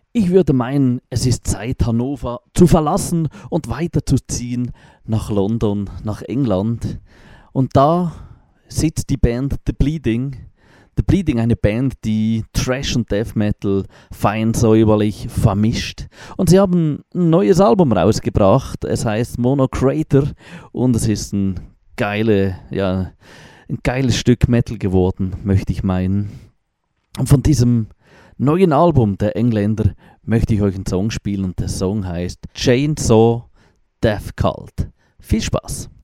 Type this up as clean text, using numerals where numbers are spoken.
Ich würde meinen, es ist Zeit, Hannover zu verlassen und weiterzuziehen nach London, nach England. Und da sitzt die Band The Bleeding. The Bleeding, eine Band, die Thrash und Death Metal fein säuberlich vermischt. Und sie haben ein neues Album rausgebracht. Es heißt Mono Crater und es ist ein geiles Stück Metal geworden, möchte ich meinen. Und von diesem neuen Album der Engländer möchte ich euch einen Song spielen und der Song heißt Chainsaw Death Cult. Viel Spaß!